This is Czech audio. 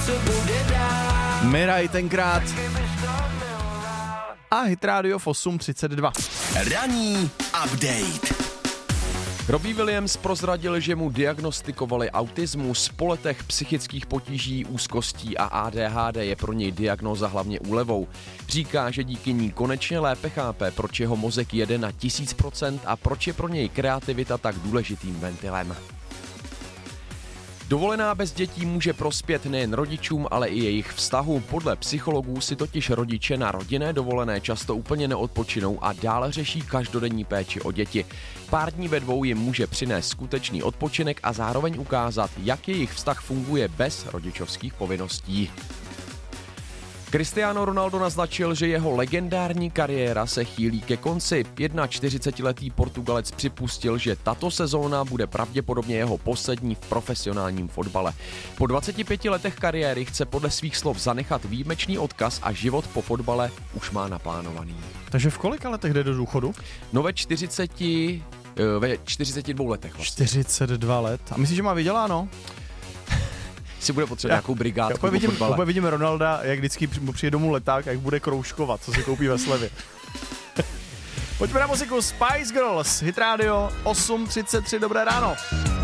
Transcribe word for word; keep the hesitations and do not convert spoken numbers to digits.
co bude dál. Miraj tenkrát. A Hit Radio v osm třicet dva. Ranní update. Robbie Williams prozradil, že mu diagnostikovali autismus. Po letech psychických potíží, úzkostí a A D H D je pro něj diagnóza hlavně úlevou. Říká, že díky ní konečně lépe chápe, proč jeho mozek jede na tisíc procent a proč je pro něj kreativita tak důležitým ventilem. Dovolená bez dětí může prospět nejen rodičům, ale i jejich vztahu. Podle psychologů si totiž rodiče na rodinné dovolené často úplně neodpočinou a dále řeší každodenní péči o děti. Pár dní ve dvou jim může přinést skutečný odpočinek a zároveň ukázat, jak jejich vztah funguje bez rodičovských povinností. Cristiano Ronaldo naznačil, že jeho legendární kariéra se chýlí ke konci. čtyřicetiletý Portugalec připustil, že tato sezóna bude pravděpodobně jeho poslední v profesionálním fotbale. Po dvaceti pěti letech kariéry chce podle svých slov zanechat výjimečný odkaz a život po fotbale už má naplánovaný. Takže v kolika letech jde do důchodu? No ve čtyřiceti, ve čtyřiceti dvou letech vlastně. čtyřicet dva let. A myslíš, že má vyděláno? Si bude potřebovat nějakou brigádku po vidím, fotbale. Opět vidíme Ronalda, jak vždycky přijde domů leták, jak bude kroužkovat, co si koupí ve slevě. Pojďme na muziku Spice Girls, Hit Radio osm třicet tři, dobré ráno.